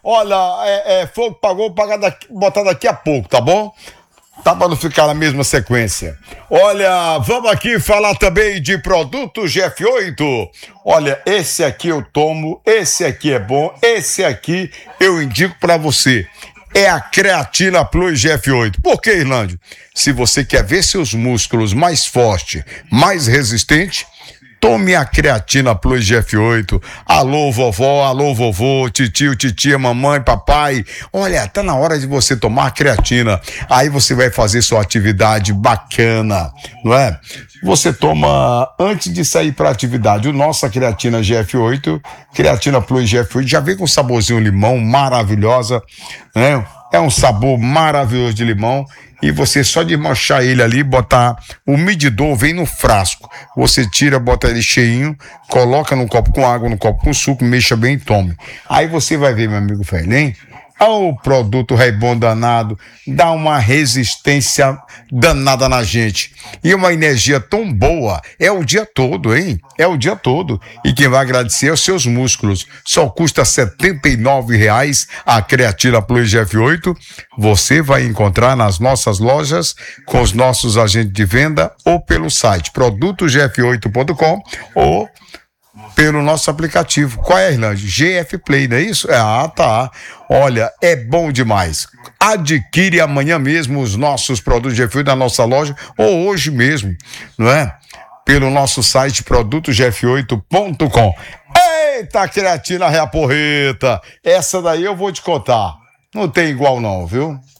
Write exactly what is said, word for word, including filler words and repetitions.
Olha, é, é fogo pagou, pagar daqui, botar daqui a pouco, tá bom? Tá para não ficar na mesma sequência. Olha, vamos aqui falar também de produto G F oito. Olha, esse aqui eu tomo, esse aqui é bom, esse aqui eu indico para você. É a Creatina Plus G F oito. Por que, Irlândio? Se você quer ver seus músculos mais fortes, mais resistentes, tome a Creatina Plus G F oito. Alô, vovó, alô, vovô, titio, titia, mamãe, papai. Olha, tá na hora de você tomar a creatina. Aí você vai fazer sua atividade bacana, não é? Você toma antes de sair para atividade. O nossa creatina G F oito, Creatina Plus G F oito, já vem com saborzinho limão, maravilhosa, né? É um sabor maravilhoso de limão. E você só de manchar ele ali, botar o medidor, vem no frasco. Você tira, bota ele cheinho, coloca no copo com água, no copo com suco, mexa bem e tome. Aí você vai ver, meu amigo Ferlin, o produto Rebon danado, dá uma resistência danada na gente. E uma energia tão boa, é o dia todo, hein? É o dia todo. E quem vai agradecer é os seus músculos. Só custa setenta e nove reais a Creatina Plus G F oito. Você vai encontrar nas nossas lojas, com os nossos agentes de venda, ou pelo site produto g f oito ponto com ou pelo nosso aplicativo. Qual é, Irlande? G F Play, não é isso? Ah, tá. Olha, é bom demais. Adquire amanhã mesmo os nossos produtos G F oito na nossa loja, ou hoje mesmo, não é? Pelo nosso site produto g f oito ponto com. Eita, creatina Reaporreta! Essa daí eu vou te contar. Não tem igual não, viu?